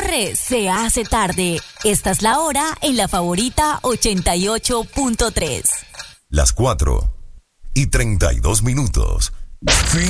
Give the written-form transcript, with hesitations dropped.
Corre, se hace tarde. Esta es la hora en La Favorita 88.3. Las 4:32. Fin